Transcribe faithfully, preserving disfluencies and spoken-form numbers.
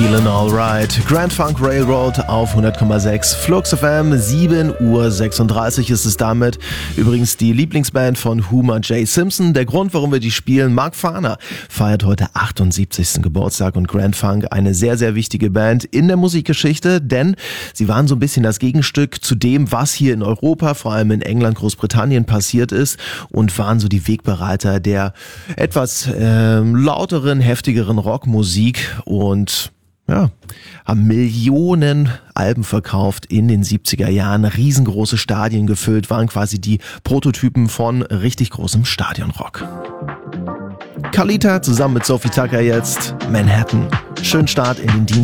Feelin' Alright. Grand Funk Railroad auf hundert Komma sechs. Flux F M, sieben Uhr sechsunddreißig ist es damit. Übrigens die Lieblingsband von Homer J. Simpson. Der Grund, warum wir die spielen, Mark Farner feiert heute achtundsiebzigsten Geburtstag und Grand Funk, eine sehr, sehr wichtige Band in der Musikgeschichte, denn sie waren so ein bisschen das Gegenstück zu dem, was hier in Europa, vor allem in England, Großbritannien passiert ist und waren so die Wegbereiter der etwas äh, lauteren, heftigeren Rockmusik und ja, haben Millionen Alben verkauft in den siebziger Jahren, riesengroße Stadien gefüllt, waren quasi die Prototypen von richtig großem Stadionrock. Carlita zusammen mit Sophie Tucker jetzt, Manhattan. Schönen Start in den Dienst.